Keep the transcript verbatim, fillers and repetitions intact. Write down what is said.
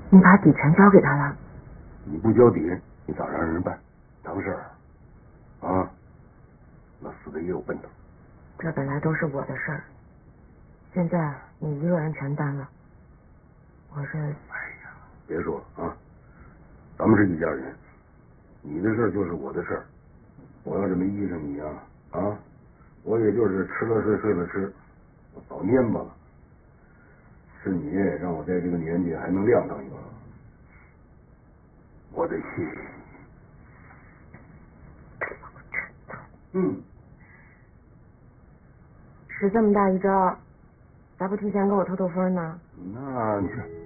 你把底全交给他了？ 你不交底，你咋让人办？当事儿啊，那死的也有奔头。 这本来都是我的事儿，现在你一个人全担了，我是……哎呀，别说了啊，咱们是一家人，你的事儿就是我的事儿。我要是没依上你啊啊，我也就是吃了睡，睡了吃，我早蔫巴了。是你让我在这个年纪还能晾上一个，我得谢谢你。嗯， 使这么大一招，咋不提前给我透透风呢？ 那你